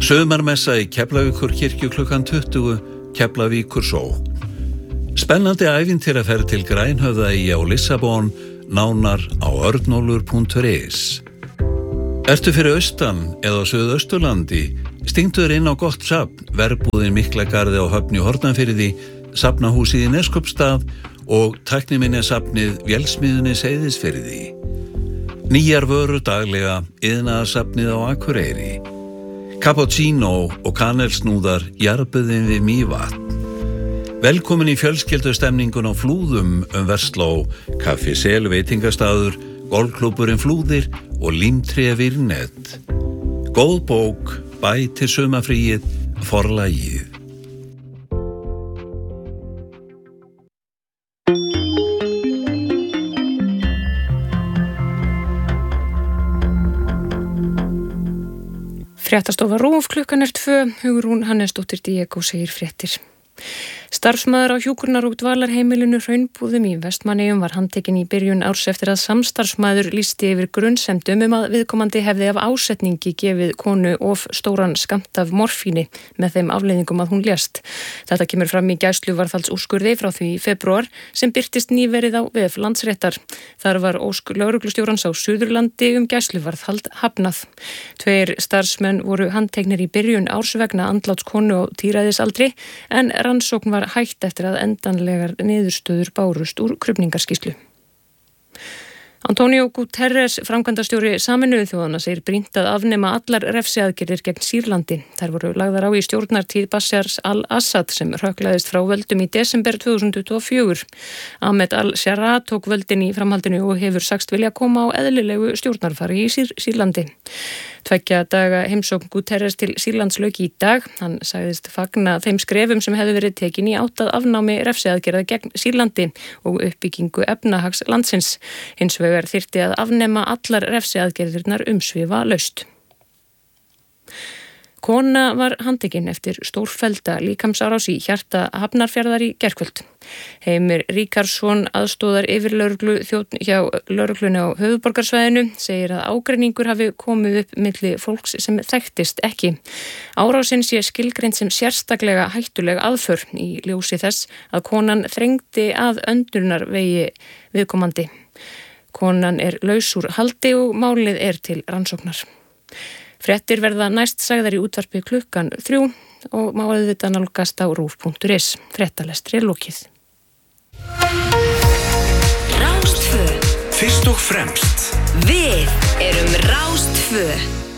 Sumarmessa í Keflavíkurkirkju klukkan 20, Keflavíkur sókn. Spennandi ævintýraferð til Grænhöfðaeyja á Lissabon, nánar á örnólfur.is. Ertu fyrir austan eða á Suðausturlandi, stingdu þér inn á gott safn, verbúðin Miklagarði á Höfn í Hornafirði, safnahúsið í Neskopstað og tækniminjasafnið Vélsmiðjunni Seyðisfirði. Nýjar vörur daglega, iðnaðarsafnið á Akureyri. Cappuccino og kanelsnúðar jarðbuðin við Mývatn. Velkomin í fjölskyldustemningun á Flúðum Versló, Kaffi Sel veitingastaður, golfklúbburinn Flúðir og Límtré Virnet. Góð bók, bætir sumarfríið, forlagið. Fréttastofa RÚV klukkan 2, Hugrún Hannesdóttir Diego segir fréttir. Starfsmaður á hjúkrunar- og dvalarheimilinu Hraunbúðum í Vestmannaeyjum var handtekinn í byrjun árs eftir að samstarfsmaður lýsti yfir grunsemdum að viðkomandi hefði af ásetningi gefið konu of stóran skammt af morfíni með þeim afleiðingum að hún lést. Þetta kemur fram í gæsluvarðhaldsúrskurði frá því í febrúar sem birtist nýverið á vef Landsréttar. Þar var ósk lögreglustjórans á Suðurlandi gæsluvarðhald hafnað. 2 starfsmenn voru handteknir í byrjun árs vegna andláts konu á tíræðisaldri en rannsókn var hætt eftir að endanlegar niðurstöður bárust úr krufningarskýrslu. Antonio Guterres, framkvæmdastjóri Sameinuðu þjóðanna, segir brýnt að afnema allar refsiaðgerðir gegn Sýrlandi. Þær voru lagðar á í stjórnartíð Bashars al-Assad sem hrökklaðist frá völdum í desember 2024. Ahmed al-Sharaa tók völdin í framhaldinu og hefur sagst vilja koma á eðlilegu stjórnarfari í Sýrlandi. 2 daga heimsókn Guterres til Sýrlands lauk í dag. Hann sagðist fagna þeim skrefum sem hefðu verið tekin í átt að afnámi refsiaðgerða gegn Sýrlandi og uppbyggingu efnahags landsins. Hins vegar þyrfti að afnema allar refsiaðgerðirnar umsvifalaust. Kona var handtekinn eftir stórfellda líkamsárás í hjarta Hafnarfjarðar í gærkvöld. Heimir Ríkarsson, aðstoðar yfirlögreglu þjónn hjá lögreglunni á höfuðborgarsvæðinu, segir að ágreiningur hafi komið upp milli fólks sem þekktist ekki. Árásin sé skilgreind sem sérstaklega hættuleg aðför í ljósi þess að konan þrengdi að öndunarvegi viðkomandi. Konan er laus úr haldi og málið er til rannsóknar. Fréttir verða næst sagðar í útvarpi klukkan 3 og má auðvitað nálgast á rúv.is. Fréttalestri er lokið. Rás 2. Fyrst og fremst. Við erum Rás 2.